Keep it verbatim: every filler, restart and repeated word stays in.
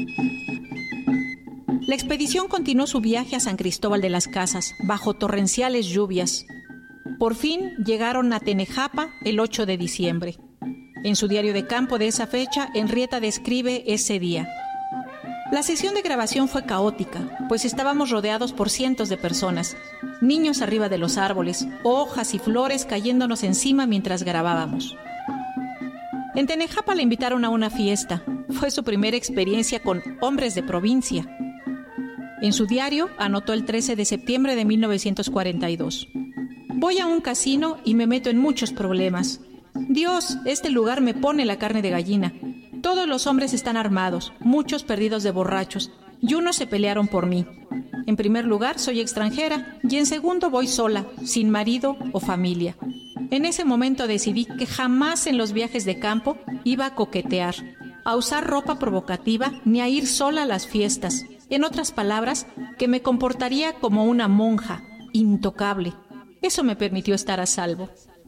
La expedición continuó su viaje a San Cristóbal de las Casas, bajo torrenciales lluvias. Por fin llegaron a Tenejapa el ocho de diciembre. En su diario de campo de esa fecha, Henrietta describe ese día. La sesión de grabación fue caótica, pues estábamos rodeados por cientos de personas, niños arriba de los árboles, hojas y flores cayéndonos encima mientras grabábamos. En Tenejapa la invitaron a una fiesta. Fue su primera experiencia con hombres de provincia. En su diario anotó el trece de septiembre de mil novecientos cuarenta y dos. Voy a un casino y me meto en muchos problemas. Dios, este lugar me pone la carne de gallina. Todos los hombres están armados, muchos perdidos de borrachos, y unos se pelearon por mí. En primer lugar, soy extranjera, y en segundo voy sola, sin marido o familia. En ese momento decidí que jamás en los viajes de campo iba a coquetear, a usar ropa provocativa ni a ir sola a las fiestas. En otras palabras, que me comportaría como una monja, intocable. Eso me permitió estar a salvo.